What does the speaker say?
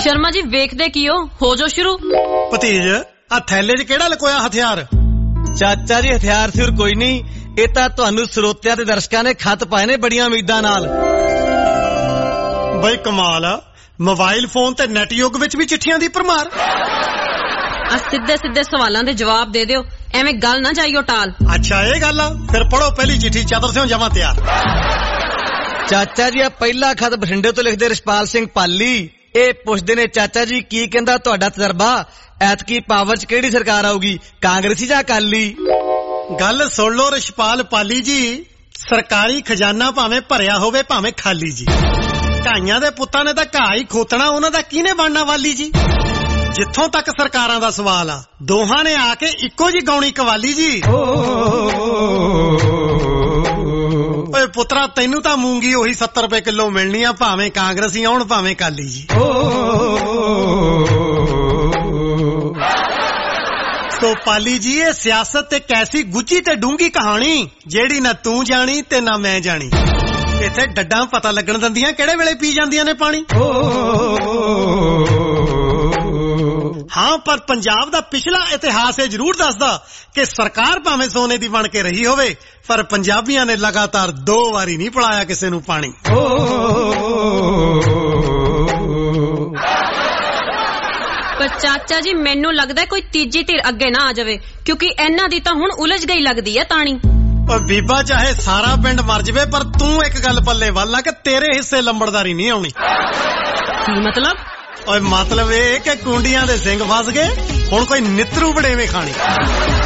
ਸ਼ਰਮਾ ਜੀ ਵੇਖਦੇ ਕੀ ਹੋ ਜੋ ਸ਼ੁਰੂ। ਭਤੀਜ ਆ ਥੈਲੇ 'ਚ ਕਿਹੜਾ ਲਕੋਇਆ ਹਥਿਆਰ? ਚਾਚਾ ਜੀ ਹਥਿਆਰ ਸਿਰ ਕੋਈ ਨਹੀਂ, ਇਹ ਤਾਂ ਤੁਹਾਨੂੰ ਸਰੋਤਿਆਂ ਤੇ ਦਰਸ਼ਕਾਂ ਨੇ ਖੱਤ ਪਾਏ ਨੇ ਬੜੀਆਂ ਉਮੀਦਾਂ ਨਾਲ। ਬਈ ਕਮਾਲ ਆ, ਮੋਬਾਈਲ ਫੋਨ ਤੇ ਨੈਟ ਯੁੱਗ ਵਿੱਚ ਵੀ ਚਿੱਠੀਆਂ ਦੀ ਭਰਮਾਰ। ਆ ਸਿੱਧੇ ਸਵਾਲਾਂ ਦੇ ਜਵਾਬ ਦੇ ਦਿਓ, ਐਵੇਂ ਗੱਲ ਨਾ ਜਾਈਓ ਟਾਲ। ਅੱਛਾ ਇਹ ਗੱਲ ਆ, ਫਿਰ ਪੜੋ ਪਹਿਲੀ ਚਿੱਠੀ। ਚਾਦਰ ਸਿਓ ਜਮਾ ਤਿਆਰ। ਚਾਚਾ ਜੀ ਆ ਪਹਿਲਾ ਖਤ ਬਠਿੰਡੇ ਤੋਂ ਲਿਖਦੇ ਰਛਪਾਲ ਸਿੰਘ ਪਾਲੀ। ਇਹ ਪੁੱਛਦੇ ਨੇ ਚਾਚਾ ਜੀ ਕੀ ਕਹਿੰਦਾ ਤੁਹਾਡਾ ਤਜਰਬਾ, ਐਤਕੀ ਪਾਵਰ 'ਚ ਕਿਹੜੀ ਸਰਕਾਰ ਆਊਗੀ, ਕਾਂਗਰਸੀ ਜਾਂ ਅਕਾਲੀ? ਗੱਲ ਸੁਣ ਲੋ ਰਛਪਾਲ ਪਾਲੀ ਜੀ, ਸਰਕਾਰੀ ਖਜ਼ਾਨਾ ਭਾਵੇਂ ਭਰਿਆ ਹੋਵੇ ਭਾਵੇਂ ਖਾਲੀ ਜੀ, ਘਾਈਆਂ ਦੇ ਪੁੱਤਾਂ ਨੇ ਤਾਂ ਘਾਹ ਹੀ ਖੋਤਣਾ, ਉਹਨਾਂ ਦਾ ਕਿਹਨੇ ਬਣਨਾ ਵਾਲੀ ਜੀ। ਜਿੱਥੋਂ ਤੱਕ ਸਰਕਾਰਾਂ ਦਾ ਸਵਾਲ ਆ, ਦੋਹਾਂ ਨੇ ਆ ਕੇ ਇੱਕੋ ਜੀ ਗਾਉਣੀ ਕਵਾਲੀ ਜੀ। ਓਏ ਪੁੱਤਰਾ ਤੈਨੂੰ ਤਾਂ ਮੂੰਗੀ ਉਹੀ 70 ਰੁਪਏ ਕਿਲੋ ਮਿਲਣੀ ਆ, ਭਾਵੇਂ ਕਾਂਗਰਸੀ ਆਉਣ ਭਾਵੇਂ ਅਕਾਲੀ ਜੀ। ਸੋ ਪਾਲੀ ਜੀ ਇਹ ਸਿਆਸਤ ਤੇ ਕੈਸੀ ਗੁੱਝੀ ਤੇ ਡੂੰਗੀ ਕਹਾਣੀ, ਜਿਹੜੀ ਨਾ ਤੂੰ ਜਾਣੀ ਤੇ ਨਾ ਮੈਂ ਜਾਣੀ। ਇੱਥੇ ਡੱਡਾਂ ਪਤਾ ਲੱਗਣ ਦਿੰਦੀਆਂ ਕਿਹੜੇ ਵੇਲੇ ਪੀ ਜਾਂਦੀਆਂ ਨੇ ਪਾਣੀ। ਹਾਂ ਪਰ ਪੰਜਾਬ ਦਾ ਪਿਛਲਾ ਇਤਿਹਾਸ ਇਹ ਜ਼ਰੂਰ ਦੱਸਦਾ ਕਿ ਸਰਕਾਰ ਭਾਵੇਂ ਸੋਨੇ ਦੀ ਬਣ ਕੇ ਰਹੀ ਹੋਵੇ, ਪਰ ਪੰਜਾਬੀਆਂ ਨੇ ਲਗਾਤਾਰ 2 ਵਾਰੀ ਨਹੀਂ ਪਿਲਾਇਆ ਕਿਸੇ ਨੂੰ ਪਾਣੀ। ਪਰ ਚਾਚਾ ਜੀ ਮੈਨੂੰ ਲੱਗਦਾ ਕੋਈ ਤੀਜੀ ਧਿਰ ਅੱਗੇ ਨਾ ਆ ਜਾਵੇ, ਕਿਉਂਕਿ ਇਹਨਾਂ ਦੀ ਤਾਂ ਹੁਣ ਉਲਝ ਗਈ ਲੱਗਦੀ ਹੈ ਤਾਣੀ। ਓ ਬੀਬਾ ਚਾਹੇ ਸਾਰਾ ਪਿੰਡ ਮਰ ਜਾਵੇ, ਪਰ ਤੂੰ ਇੱਕ ਗੱਲ ਪੱਲੇ ਵੱਲ ਲਾ ਕਿ ਤੇਰੇ ਹਿੱਸੇ ਲੰਬੜਦਾਰੀ ਨਹੀਂ ਆਉਣੀ। ਕੀ ਮਤਲਬ? ਓਏ ਮਤਲਬ ਇਹ ਕਿ ਕੁੰਡੀਆਂ ਦੇ ਸਿੰਘ ਫਸ ਗਏ, ਹੁਣ ਕੋਈ ਨਿੱਤਰੂ ਵੜੇਵੇਂ ਖਾਣੀ।